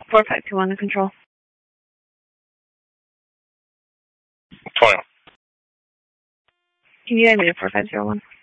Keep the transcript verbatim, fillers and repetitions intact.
four five two one to control. twenty. Can you add me to four five zero one?